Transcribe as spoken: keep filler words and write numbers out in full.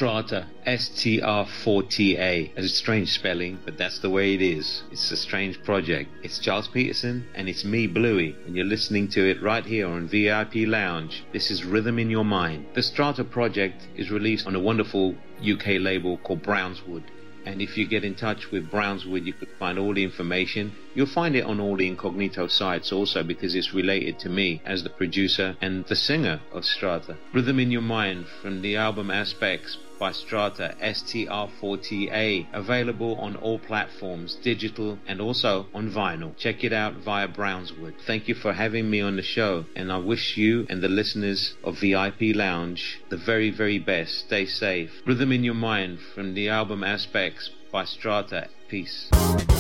Strata, S T R four T A. It's a strange spelling, but that's the way it is. It's a strange project. It's Charles Peterson, and it's me, Bluey, and you're listening to it right here on V I P Lounge. This is Rhythm in Your Mind. The Strata project is released on a wonderful U K label called Brownswood. And if you get in touch with Brownswood, you could find all the information. You'll find it on all the Incognito sites also, because it's related to me as the producer and the singer of Strata. Rhythm in Your Mind from the album Aspects by Strata, S T R four T A, available on all platforms, digital and also on vinyl. Check it out via Brownswood. Thank you for having me on the show, and I wish you and the listeners of V I P Lounge the very, very best. Stay safe. Rhythm in Your Mind from the album Aspects by Strata. Peace.